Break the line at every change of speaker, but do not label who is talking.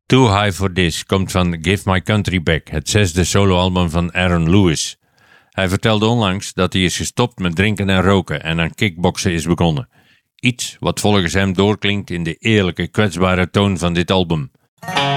Too High for This komt van Give My Country Back, het 6e soloalbum van Aaron Lewis. Hij vertelde onlangs dat hij is gestopt met drinken en roken en aan kickboksen is begonnen. Iets wat volgens hem doorklinkt in de eerlijke, kwetsbare toon van dit album.